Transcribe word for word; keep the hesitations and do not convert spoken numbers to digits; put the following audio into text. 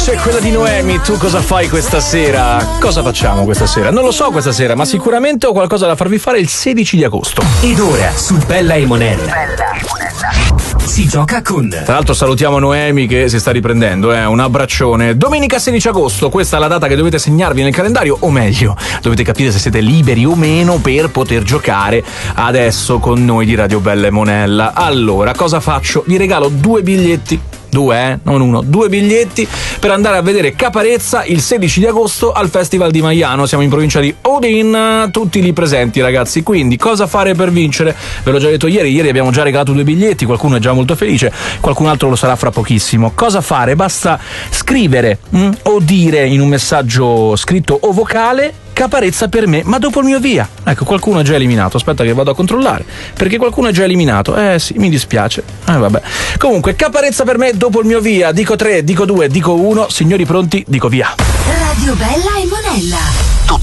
voce è quella di Noemi. Tu cosa fai questa sera? Cosa facciamo questa sera? Non lo so questa sera, ma sicuramente ho qualcosa da farvi fare il sedici di agosto. Ed ora su Bella e Monella si gioca con. Tra l'altro salutiamo Noemi che si sta riprendendo, eh? Un abbraccione. Domenica sedici agosto, questa è la data che dovete segnarvi nel calendario, o meglio, dovete capire se siete liberi o meno per poter giocare adesso con noi di Radio Bella e Monella. Allora, cosa faccio? Vi regalo due biglietti. Due, eh? Non uno, due biglietti per andare a vedere Caparezza il sedici di agosto al Festival di Maiano. Siamo in provincia di Udine, tutti lì presenti, ragazzi. Quindi, cosa fare per vincere? Ve l'ho già detto ieri, ieri abbiamo già regalato due biglietti, qualcuno è già molto felice, qualcun altro lo sarà fra pochissimo. Cosa fare? Basta scrivere mh, o dire in un messaggio scritto o vocale Caparezza per me, ma dopo il mio via. Ecco, qualcuno è già eliminato. Aspetta che vado a controllare, perché qualcuno è già eliminato. Eh sì, mi dispiace. Eh vabbè. Comunque, Caparezza per me dopo il mio via. Dico tre, dico due, dico uno. Signori pronti? Dico via. Radio Bella e Monella.